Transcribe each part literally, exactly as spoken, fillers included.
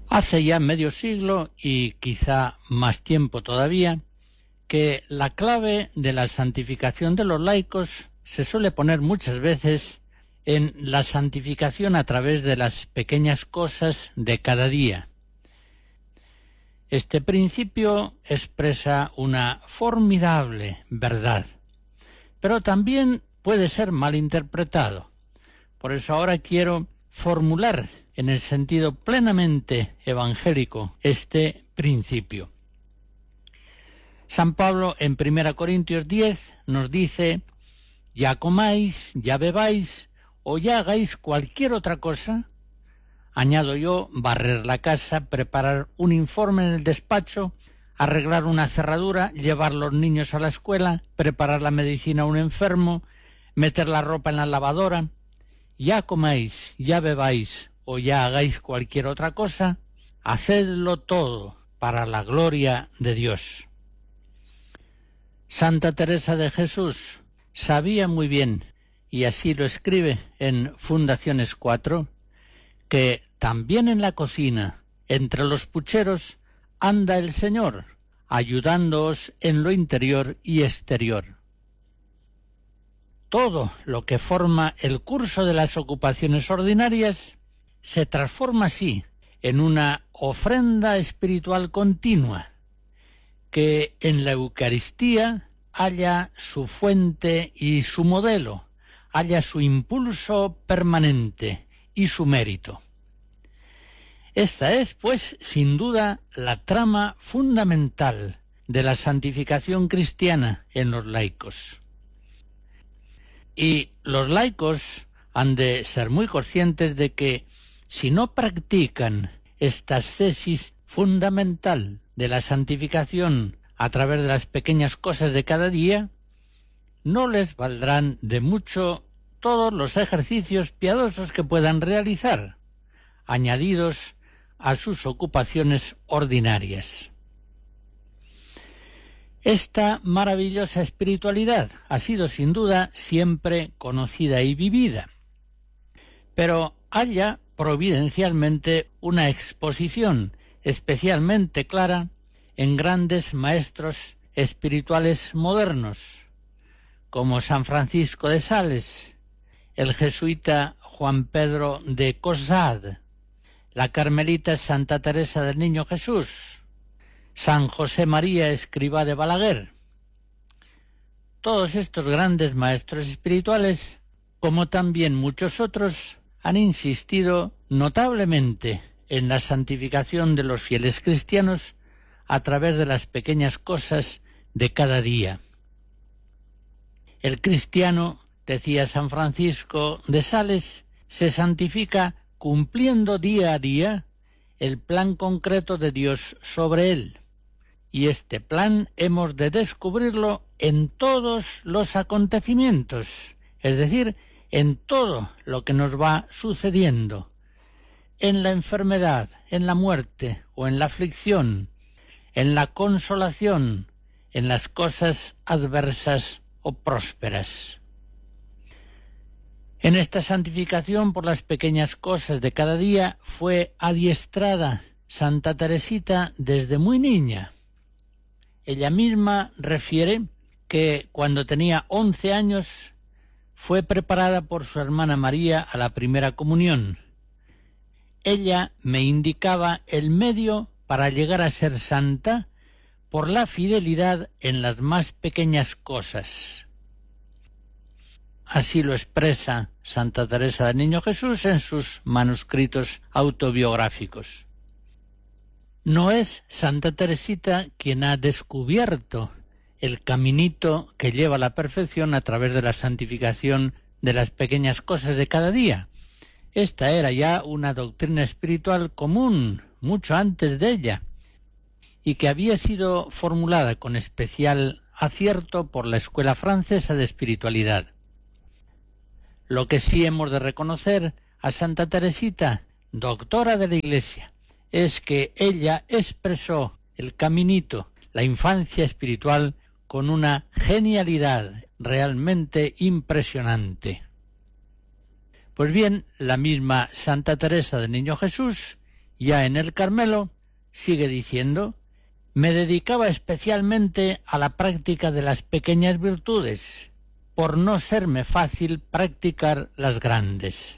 Hace ya medio siglo, y quizá más tiempo todavía, que la clave de la santificación de los laicos se suele poner muchas veces en la santificación a través de las pequeñas cosas de cada día. Este principio expresa una formidable verdad, pero también puede ser malinterpretado. Por eso ahora quiero formular en el sentido plenamente evangélico este principio. San Pablo en primera Corintios diez nos dice: ya comáis, ya bebáis o ya hagáis cualquier otra cosa, añado yo, barrer la casa, preparar un informe en el despacho, arreglar una cerradura, llevar los niños a la escuela, preparar la medicina a un enfermo, meter la ropa en la lavadora, ya comáis, ya bebáis o ya hagáis cualquier otra cosa, hacedlo todo para la gloria de Dios. Santa Teresa de Jesús sabía muy bien, y así lo escribe en Fundaciones cuatro, que también en la cocina, entre los pucheros, anda el Señor, ayudándoos en lo interior y exterior. Todo lo que forma el curso de las ocupaciones ordinarias se transforma así en una ofrenda espiritual continua, que en la Eucaristía halla su fuente y su modelo, halla su impulso permanente y su mérito. Esta es, pues, sin duda, la trama fundamental de la santificación cristiana en los laicos. Y los laicos han de ser muy conscientes de que, si no practican esta ascesis fundamental de la santificación a través de las pequeñas cosas de cada día, no les valdrán de mucho todos los ejercicios piadosos que puedan realizar, añadidos a sus ocupaciones ordinarias. Esta maravillosa espiritualidad ha sido sin duda siempre conocida y vivida, pero halla providencialmente una exposición especialmente clara en grandes maestros espirituales modernos, como San Francisco de Sales, el jesuita Juan Pedro de Caussade, la carmelita Santa Teresa del Niño Jesús, San José María Escrivá de Balaguer. Todos estos grandes maestros espirituales, como también muchos otros, han insistido notablemente en la santificación de los fieles cristianos a través de las pequeñas cosas de cada día. El cristiano, decía San Francisco de Sales, se santifica cumpliendo día a día el plan concreto de Dios sobre él. Y este plan hemos de descubrirlo en todos los acontecimientos, es decir, en todo lo que nos va sucediendo, en la enfermedad, en la muerte o en la aflicción, en la consolación, en las cosas adversas o prósperas. En esta santificación por las pequeñas cosas de cada día fue adiestrada Santa Teresita desde muy niña. Ella misma refiere que cuando tenía once años fue preparada por su hermana María a la primera comunión. Ella me indicaba el medio para llegar a ser santa por la fidelidad en las más pequeñas cosas. Así lo expresa Santa Teresa del Niño Jesús en sus manuscritos autobiográficos. No es Santa Teresita quien ha descubierto el caminito que lleva a la perfección a través de la santificación de las pequeñas cosas de cada día. Esta era ya una doctrina espiritual común, mucho antes de ella, y que había sido formulada con especial acierto por la Escuela Francesa de Espiritualidad. Lo que sí hemos de reconocer a Santa Teresita, doctora de la Iglesia, es que ella expresó el caminito, la infancia espiritual, con una genialidad realmente impresionante. Pues bien, la misma Santa Teresa del Niño Jesús Ya en el Carmelo, sigue diciendo, me dedicaba especialmente a la práctica de las pequeñas virtudes, por no serme fácil practicar las grandes.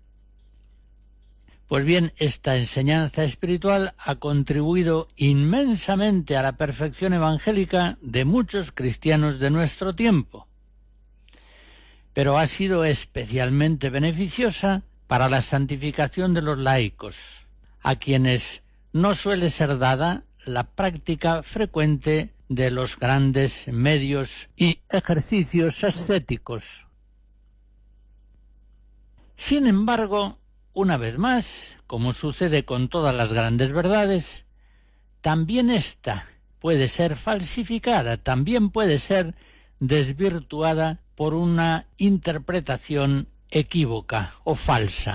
Pues bien, esta enseñanza espiritual ha contribuido inmensamente a la perfección evangélica de muchos cristianos de nuestro tiempo, pero ha sido especialmente beneficiosa para la santificación de los laicos, a quienes no suele ser dada la práctica frecuente de los grandes medios y ejercicios ascéticos. Sin embargo, una vez más, como sucede con todas las grandes verdades, también ésta puede ser falsificada, también puede ser desvirtuada por una interpretación equívoca o falsa.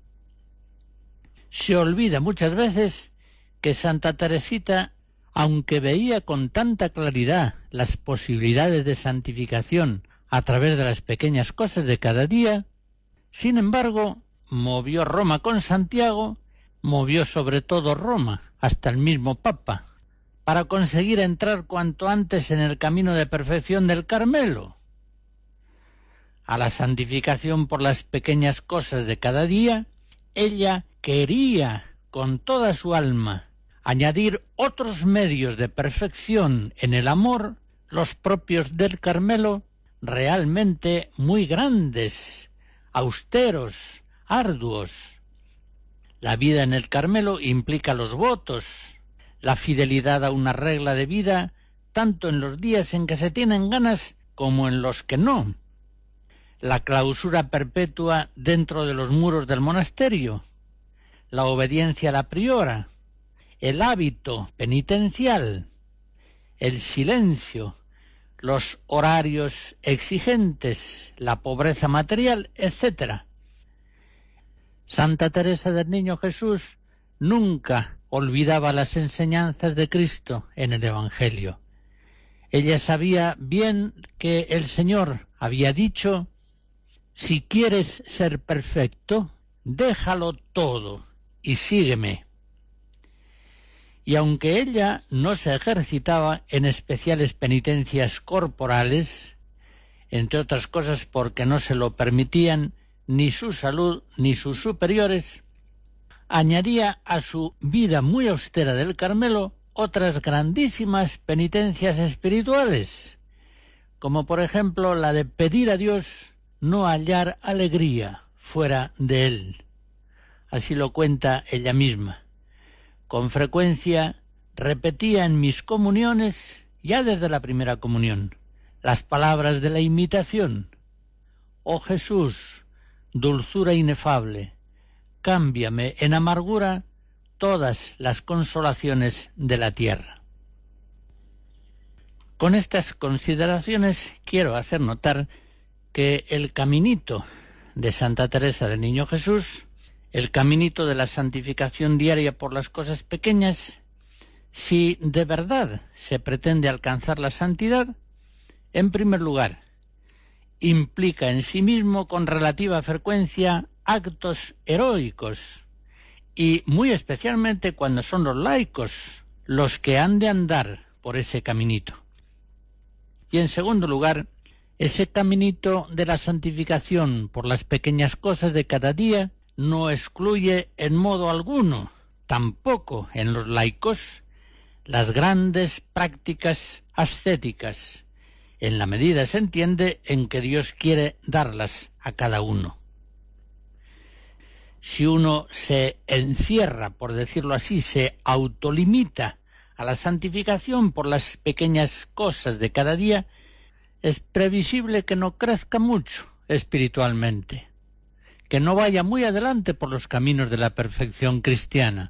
Se olvida muchas veces que Santa Teresita, aunque veía con tanta claridad las posibilidades de santificación a través de las pequeñas cosas de cada día, sin embargo, movió Roma con Santiago, movió sobre todo Roma, hasta el mismo Papa, para conseguir entrar cuanto antes en el camino de perfección del Carmelo. A la santificación por las pequeñas cosas de cada día, ella quería con toda su alma añadir otros medios de perfección en el amor, los propios del Carmelo, realmente muy grandes, austeros, arduos. La vida en el Carmelo implica los votos, la fidelidad a una regla de vida, tanto en los días en que se tienen ganas como en los que no, la clausura perpetua dentro de los muros del monasterio, la obediencia a la priora, el hábito penitencial, el silencio, los horarios exigentes, la pobreza material, etcétera. Santa Teresa del Niño Jesús nunca olvidaba las enseñanzas de Cristo en el Evangelio. Ella sabía bien que el Señor había dicho: si quieres ser perfecto, déjalo todo y sígueme. Y aunque ella no se ejercitaba en especiales penitencias corporales, entre otras cosas porque no se lo permitían ni su salud ni sus superiores, añadía a su vida muy austera del Carmelo otras grandísimas penitencias espirituales, como por ejemplo la de pedir a Dios no hallar alegría fuera de él. Así lo cuenta ella misma. Con frecuencia repetía en mis comuniones, ya desde la primera comunión, las palabras de la imitación: oh Jesús, dulzura inefable, cámbiame en amargura todas las consolaciones de la tierra. Con estas consideraciones quiero hacer notar que el caminito de Santa Teresa del Niño Jesús, el caminito de la santificación diaria por las cosas pequeñas, si de verdad se pretende alcanzar la santidad, en primer lugar, implica en sí mismo con relativa frecuencia actos heroicos, y muy especialmente cuando son los laicos los que han de andar por ese caminito. Y en segundo lugar, ese caminito de la santificación por las pequeñas cosas de cada día no excluye en modo alguno, tampoco en los laicos, las grandes prácticas ascéticas, en la medida, se entiende, en que Dios quiere darlas a cada uno. Si uno se encierra, por decirlo así, se autolimita a la santificación por las pequeñas cosas de cada día, es previsible que no crezca mucho espiritualmente, que no vaya muy adelante por los caminos de la perfección cristiana.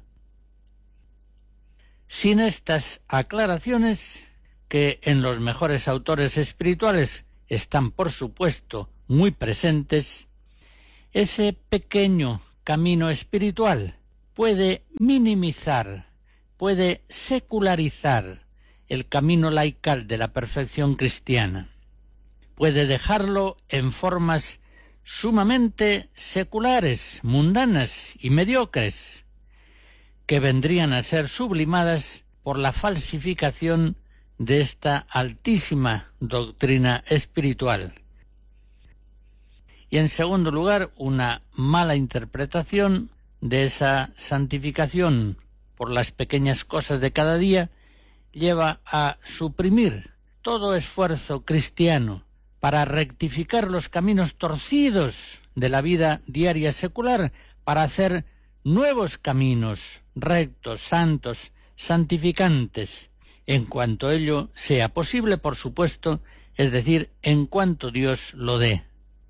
Sin estas aclaraciones, que en los mejores autores espirituales están, por supuesto, muy presentes, ese pequeño camino espiritual puede minimizar, puede secularizar el camino laical de la perfección cristiana, puede dejarlo en formas sumamente seculares, mundanas y mediocres, que vendrían a ser sublimadas por la falsificación de esta altísima doctrina espiritual. Y en segundo lugar, una mala interpretación de esa santificación por las pequeñas cosas de cada día lleva a suprimir todo esfuerzo cristiano para rectificar los caminos torcidos de la vida diaria secular, para hacer nuevos caminos rectos, santos, santificantes, en cuanto ello sea posible, por supuesto, es decir, en cuanto Dios lo dé.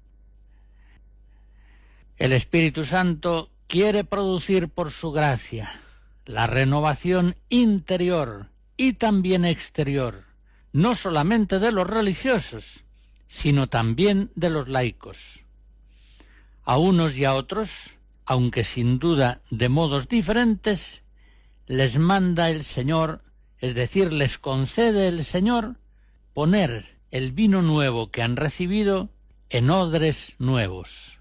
El Espíritu Santo quiere producir por su gracia la renovación interior y también exterior, no solamente de los religiosos, sino también de los laicos. A unos y a otros, aunque sin duda de modos diferentes, les manda el Señor, es decir, les concede el Señor, poner el vino nuevo que han recibido en odres nuevos.